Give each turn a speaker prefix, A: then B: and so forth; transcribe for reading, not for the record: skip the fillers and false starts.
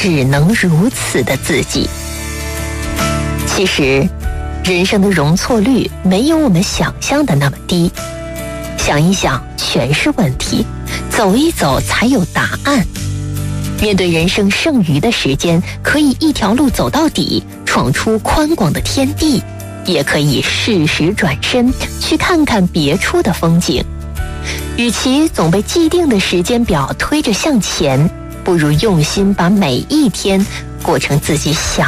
A: 只能如此的自己。其实，人生的容错率没有我们想象的那么低。想一想，全是问题；走一走，才有答案。面对人生剩余的时间，可以一条路走到底，闯出宽广的天地，也可以适时转身，去看看别处的风景。与其总被既定的时间表推着向前，不如用心把每一天过成自己想